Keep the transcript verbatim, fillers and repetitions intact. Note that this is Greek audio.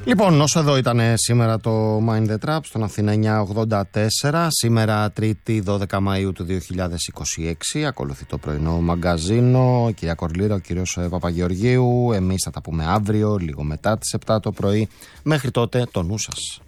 Λοιπόν, όσο εδώ ήταν σήμερα το Mind the Trap στον Αθήνα εννιακόσια ογδόντα τέσσερα, σήμερα Τρίτη δώδεκα Μαΐου του δύο χιλιάδες είκοσι έξι, ακολουθεί το πρωινό μαγκαζίνο, κυρία Κορλήρα, ο κύριος Παπαγεωργίου. Εμείς θα τα πούμε αύριο, λίγο μετά τις επτά το πρωί. Μέχρι τότε, το νου σας.